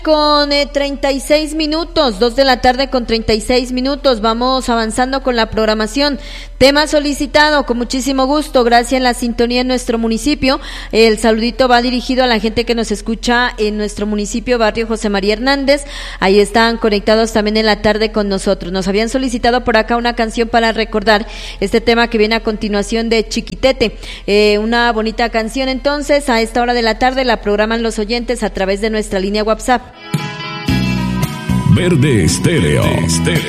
Con 36 minutos, 2 de la tarde con 36 minutos, vamos avanzando con la programación. Tema solicitado, con muchísimo gusto, gracias a la sintonía en nuestro municipio. El saludito va dirigido a la gente que nos escucha en nuestro municipio, barrio José María Hernández. Ahí están conectados también en la tarde con nosotros. Nos habían solicitado por acá una canción para recordar este tema que viene a continuación de Chiquitete. Una bonita canción, entonces, a esta hora de la tarde la programan los oyentes a través de nuestra línea WhatsApp. Verde Estéreo.